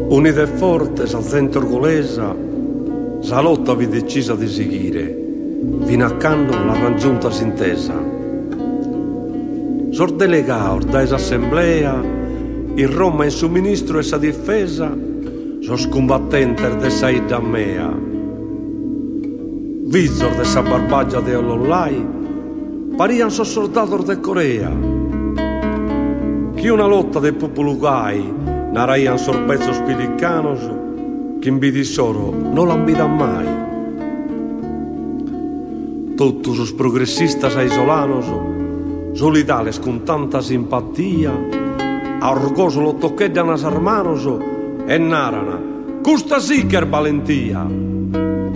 Unide e fortes a zente orgolesa, sa lotta vi decisa di seguire, fino a quando la raggiunta s'intesa. Sor delegao da assemblea, in Roma in su ministro e sa difesa, so scombattenter de sa idda mea. Vizor de sa barbaggia de Olollai, parian so soldator de Corea. Chi una lotta de popolugai, naraian sorbezos pilicanos, che in soro non l'ambidan mai. Totus os progressistas aisolanos, solidales con tanta simpatia, a orgoso lo toccheddan as hermanos e narana, custa sì che è valentia.